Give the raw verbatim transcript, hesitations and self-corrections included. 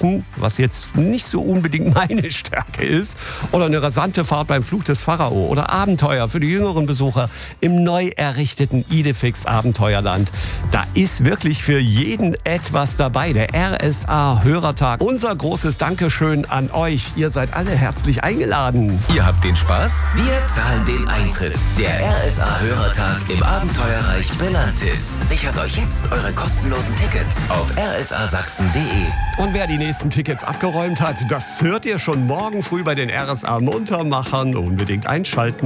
Essen, was jetzt nicht so unbedingt meine Stärke ist, oder eine rasante Fahrt beim Flug des Pharao oder Abenteuer für die jüngeren Besucher im neu errichteten Idefix Abenteuerland. Da ist wirklich für jeden etwas dabei. Der R S A-Hörertag. Unser großes Dankeschön an euch. Ihr seid alle herzlich eingeladen. Ihr habt den Spaß? Wir zahlen den Eintritt. Der R S A-Hörertag im Abenteuerreich Belantis. Sichert euch jetzt eure kostenlosen Tickets auf r s a sachsen punkt d e. Und wer die nächsten Tickets abgeräumt hat, das hört ihr schon morgen früh bei den R S A Muntermachern. Unbedingt einschalten.